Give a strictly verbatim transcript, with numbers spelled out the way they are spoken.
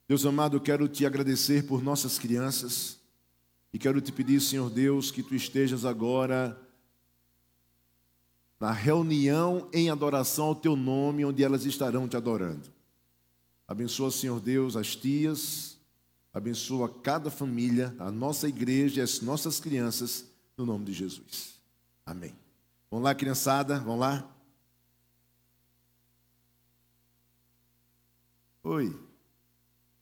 Deus amado, eu quero te agradecer por nossas crianças e quero te pedir, Senhor Deus, que tu estejas agora na reunião em adoração ao teu nome, onde elas estarão te adorando. Abençoa, Senhor Deus, as tias, abençoa cada família, a nossa igreja e as nossas crianças, no nome de Jesus. Amém. Vamos lá, criançada, vamos lá? Oi.